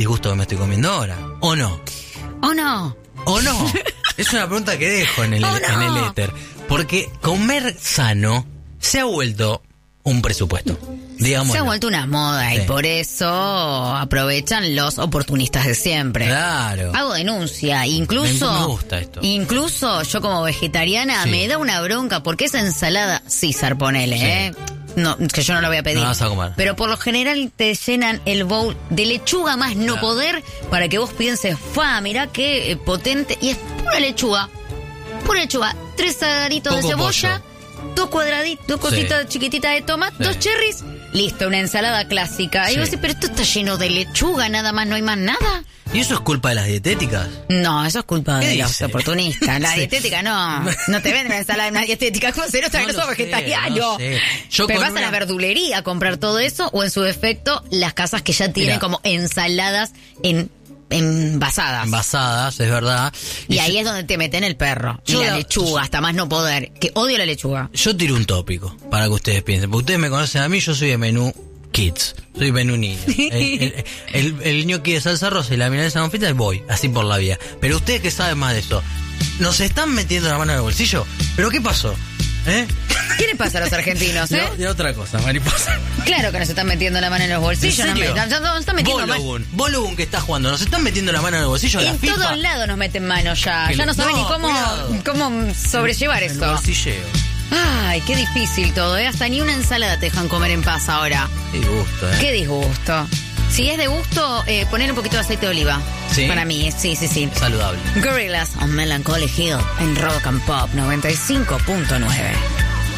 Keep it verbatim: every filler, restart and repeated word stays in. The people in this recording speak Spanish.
disgusto que me estoy comiendo ahora. ¿O no? ¿O no? ¿O no? Es una pregunta que dejo en el, Oh, no. en el éter. Porque comer sano se ha vuelto un presupuesto. Digamos. Se ha vuelto una moda Sí. y por eso aprovechan los oportunistas de siempre. Claro. Hago denuncia, incluso... Me- me gusta esto. Incluso yo como vegetariana Sí. me da una bronca porque esa ensalada, César, ponele, Sí. ¿eh? No, que yo no la voy a pedir. No la vas a comer. Pero por lo general te llenan el bowl de lechuga más no Claro. poder para que vos pienses, fa, mirá qué eh, potente. Y es pura lechuga. Pura lechuga. Tres saladitos de Poco cebolla, dos cuadraditos, dos cositas chiquititas de tomate, Sí. dos cherries. Listo, una ensalada clásica. Y Sí. vos decís, pero esto está lleno de lechuga, nada más, no hay más nada. ¿Y eso es culpa de las dietéticas? No, eso es culpa ¿Qué de los dice? oportunistas. La Sí. dietética no. No te venden una ensalada de una dietética. ¿Cómo se nota que No no lo sos sé, vegetariano? no sé. Yo Pero con vas a la una- verdulería a comprar todo eso o en su defecto las casas que ya tienen Mira. como ensaladas en envasadas. Envasadas, es verdad. y yo- ahí es donde te meten el perro. Y Yo la la- lechuga, hasta más no poder. Que odio la lechuga. Yo tiro un tópico para que ustedes piensen. Porque ustedes me conocen a mí, yo soy de menú kids. Soy menú niño. El, el, el, el gnocchi de salsa rosa y la milanesa con fritas, voy, así por la vía. Pero ustedes que saben más de eso, ¿nos están metiendo la mano en el bolsillo? ¿Pero qué pasó? ¿Eh? ¿Qué le pasa a los argentinos, eh? De, de otra cosa, mariposa. Claro que nos están metiendo la mano en los bolsillos. ¿En Nos, serio? met- nos están metiendo mano. Bologun, Bologun que está jugando, ¿nos están metiendo la mano en el bolsillo? La En FIFA. todos lados nos meten mano ya. Que Ya le- no saben no, ni cómo, cuidado. cómo sobrellevar El esto. bolsilleo. Ay, qué difícil todo, ¿eh? Hasta ni una ensalada te dejan comer en paz ahora. Qué gusto, ¿eh? Qué disgusto. Si es de gusto, eh, poner un poquito de aceite de oliva. ¿Sí? Para mí, sí, sí, sí. Saludable. Gorillaz on Melancholy Hill en Rock and Pop noventa y cinco punto nueve.